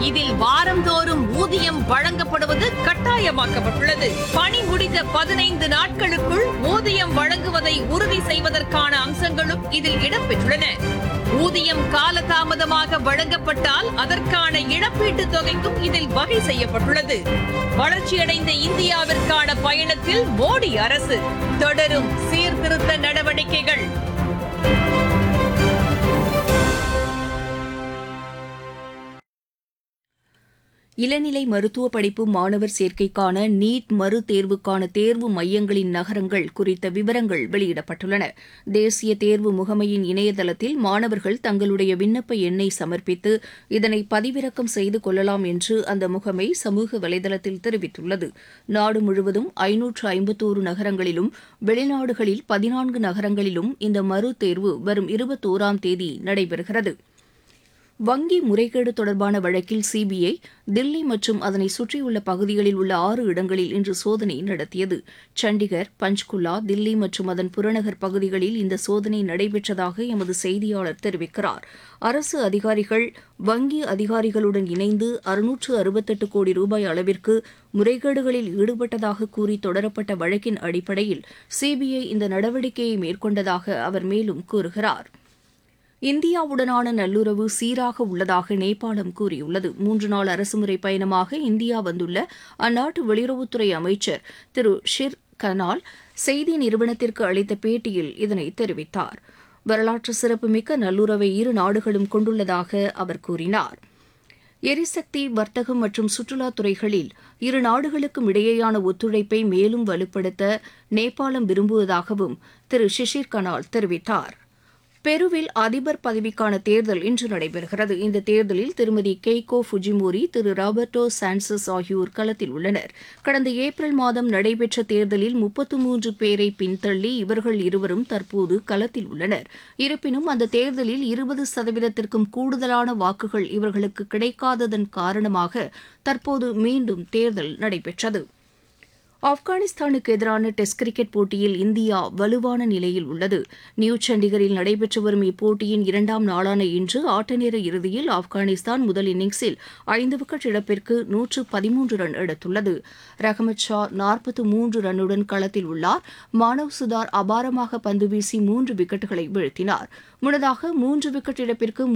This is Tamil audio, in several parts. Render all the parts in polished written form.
இதில் வாரந்தோறும் ஊதியம் வழங்கப்படுவது கட்டாயமாக்கப்பட்டுள்ளது. பணி முடிந்த 15 நாட்களுக்குள் ஊதியம் வழங்குவதை உறுதி செய்வதற்கான அம்சங்களும் இதில் இடம்பெற்றுள்ளன. ஊதியம் காலதாமதமாக வழங்கப்பட்டால் அதற்கான இழப்பீட்டுத் தொகைக்கும் இதில் வகை செய்யப்பட்டுள்ளது. வளர்ச்சியடைந்த இந்தியாவிற்கான பயணத்தில் மோடி அரசு தொடரும் சீர்திருத்த நடவடிக்கைகள். இளநிலை மருத்துவ படிப்பு மாணவர் சேர்க்கைக்கான நீட் மறு தேர்வுக்கான தேர்வு மையங்களின் நகரங்கள் குறித்த விவரங்கள் வெளியிடப்பட்டுள்ளன. தேசிய தேர்வு முகமையின் இணையதளத்தில் மாணவர்கள் தங்களுடைய விண்ணப்ப எண்ணை சமர்ப்பித்து இதனை பதிவிறக்கம் செய்து கொள்ளலாம் என்று அந்த முகமை சமூக வலைதளத்தில் தெரிவித்துள்ளது. நாடு முழுவதும் 551 நகரங்களிலும் வெளிநாடுகளில் 14 நகரங்களிலும் இந்த மறு தேர்வு வரும் 21ஆம் தேதி நடைபெறுகிறது. வங்கி முறைகேடு தொடர்பான வழக்கில் சிபிஐ தில்லி மற்றும் அதனை சுற்றியுள்ள பகுதிகளில் உள்ள 6 இடங்களில் இன்று சோதனை நடத்தியது. சண்டிகர், பஞ்ச்குலா, தில்லி மற்றும் அதன் புறநகர் பகுதிகளில் இந்த சோதனை நடைபெற்றதாக எமது செய்தியாளர் தெரிவிக்கிறார். அரசு அதிகாரிகள் வங்கி அதிகாரிகளுடன் இணைந்து 668 கோடி ரூபாய் அளவிற்கு முறைகேடுகளில் ஈடுபட்டதாக கூறி தொடரப்பட்ட வழக்கின் அடிப்படையில் சிபிஐ இந்த நடவடிக்கையை மேற்கொண்டதாக அவர் மேலும் கூறுகிறார். இந்தியாவுடனான நல்லுறவு சீராக உள்ளதாக நேபாளம் கூறியுள்ளது. 3 நாள் அரசுமுறை பயணமாக இந்தியா வந்துள்ள அந்நாட்டு வெளியுறவுத்துறை அமைச்சர் திரு ஷிர் கனால் செய்தி நிறுவனத்திற்கு அளித்த பேட்டியில் இதனை தெரிவித்தார். வரலாற்று சிறப்புமிக்க நல்லுறவை இரு நாடுகளும் கொண்டுள்ளதாக அவர் கூறினார். எரிசக்தி, வர்த்தகம் மற்றும் சுற்றுலாத் துறைகளில் இரு நாடுகளுக்கும் இடையேயான ஒத்துழைப்பை மேலும் வலுப்படுத்த நேபாளம் விரும்புவதாகவும் திரு ஷிஷிர் கனால் தெரிவித்தார். பெருவில் அதிபர் பதவிக்கான தேர்தல் இன்று நடைபெறுகிறது. இந்த தேர்தலில் திருமதி கெய்கோ ஃபுஜிமோரி, திரு ராபர்டோ சான்சஸ் ஆகியோர் களத்தில் உள்ளனர். கடந்த ஏப்ரல் மாதம் நடைபெற்ற தேர்தலில் 33 பேரை பின்தள்ளி இவர்கள் இருவரும் தற்போது களத்தில் உள்ளனர். இருப்பினும் அந்த தேர்தலில் 20%த்திற்கும் கூடுதலான வாக்குகள் இவர்களுக்கு கிடைக்காததன் காரணமாக தற்போது மீண்டும் தேர்தல் நடைபெற்றது. ஆப்கானிஸ்தானுக்கு எதிரான டெஸ்ட் கிரிக்கெட் போட்டியில் இந்தியா வலுவான நிலையில் உள்ளது. நியூ சண்டிகரில் நடைபெற்று வரும் இப்போட்டியின் 2ஆம் நாளான இன்று ஆட்டநேர இறுதியில் ஆப்கானிஸ்தான் முதல் இன்னிங்ஸில் 5 விக்கெட் இழப்பிற்கு 113 ரன் எடுத்துள்ளது. ரஹமத் ஷா 43 ரன்னுடன் களத்தில் உள்ளார். மானவ் சுதார் அபாரமாக பந்து வீசி 3 விக்கெட்டுகளை வீழ்த்தினார். முன்னதாக 3 விக்கெட் இழப்பிற்கு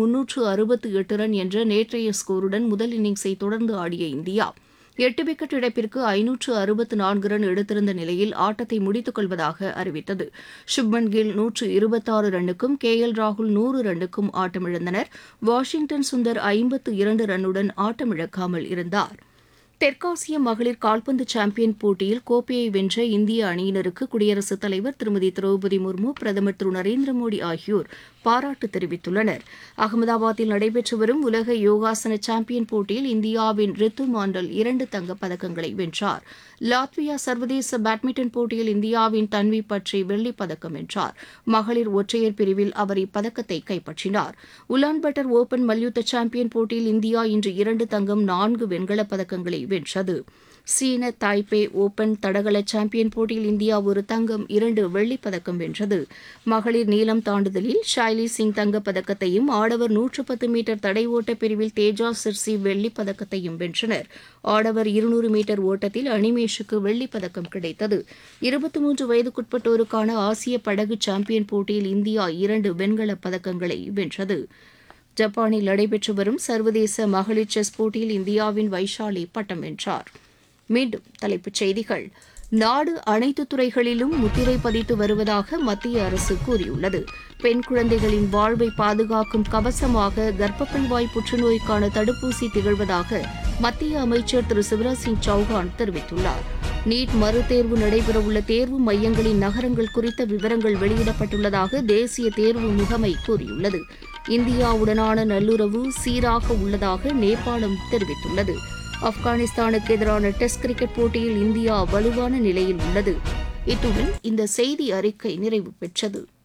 368 ரன் என்ற நேற்றைய ஸ்கோருடன் முதல் இன்னிங்ஸை தொடர்ந்து ஆடிய இந்தியா 8 விக்கெட் இழப்பிற்கு 564 ரன் எடுத்திருந்த நிலையில் ஆட்டத்தை முடித்துக் கொள்வதாக அறிவித்தது. சுப்மன் கில் 126 ரன்னுக்கும் ராகுல் 100 ரன்னுக்கும் ஆட்டமிழந்தனர். வாஷிங்டன் சுந்தர் 52 ரன்னுடன் ஆட்டமிழக்காமல் இருந்தார். தெற்காசிய மகளிர் கால்பந்து சாம்பியன் போட்டியில் கோப்பையை வென்ற இந்திய அணியினருக்கு குடியரசுத் தலைவர் திருமதி திரௌபதி முர்மு, பிரதமர் திரு நரேந்திர மோடி ஆகியோர் பாராட்டு தெரிவித்துள்ளனர். அகமதாபாத்தில் நடைபெற்று வரும் உலக யோகாசன சாம்பியன் போட்டியில் இந்தியாவின் ரித்து மாண்டல் 2 தங்கப் பதக்கங்களை வென்றார். லாத்வியா சர்வதேச பேட்மிண்டன் போட்டியில் இந்தியாவின் தன்வி பட்ரி வெள்ளிப் பதக்கம் வென்றார். மகளிர் ஒற்றையர் பிரிவில் அவர் இப்பதக்கத்தை கைப்பற்றினார். உலான்பட்டர் ஓபன் மல்யுத்த சாம்பியன் போட்டியில் இந்தியா இன்று 2 தங்கம் 4 வெண்கலப் பதக்கங்களை வென்றது. சீன தாய்பே ஓபன் தடகள சாம்பியன் போட்டியில் இந்தியா 1 தங்கம் 2 வெள்ளிப் பதக்கம் வென்றது. மகளிர் நீளம் தாண்டுதலில் ஷைலி சிங் தங்கப் பதக்கத்தையும், ஆடவர் 110 மீட்டர் தடை ஓட்ட பிரிவில் தேஜா சிர்சி வெள்ளிப் பதக்கத்தையும் வென்றனர். ஆடவர் 200 மீட்டர் ஓட்டத்தில் அனிமேஷுக்கு வெள்ளிப் பதக்கம் கிடைத்தது. 23 வயதுக்குட்பட்டோருக்கான ஆசிய படகு சாம்பியன் போட்டியில் இந்தியா 2 வெண்கலப் பதக்கங்களை வென்றது. ஜப்பானில் நடைபெற்று வரும் சர்வதேச மகளிர் செஸ் போட்டியில் இந்தியாவின் வைஷாலி பட்டம் வென்றார். மீண்டும் தலைப்புச் செய்திகள். நாடு அனைத்து துறைகளிலும் முத்திரை பதித்து வருவதாக மத்திய அரசு கூறியுள்ளது. பெண் குழந்தைகளின் வாழ்வை பாதுகாக்கும் கவசமாக கர்ப்பப்பைவாய் புற்றுநோய்க்கான தடுப்பூசி திகழ்வதாக மத்திய அமைச்சர் திரு சிவராஜ் சிங் சௌஹான் தெரிவித்துள்ளார். நீட் மறுதேர்வு நடைபெறவுள்ள தேர்வு மையங்களின் நகரங்கள் குறித்த விவரங்கள் வெளியிடப்பட்டுள்ளதாக தேசிய தேர்வு முகமை கூறியுள்ளது. இந்தியாவுடனான நல்லுறவு சீராக உள்ளதாக நேபாளம் தெரிவித்துள்ளது. ஆப்கானிஸ்தானுக்கு எதிரான டெஸ்ட் கிரிக்கெட் போட்டியில் இந்தியா வலுவான நிலையில் உள்ளது. இத்துடன் இந்த செய்தி அறிக்கை நிறைவு பெற்றது.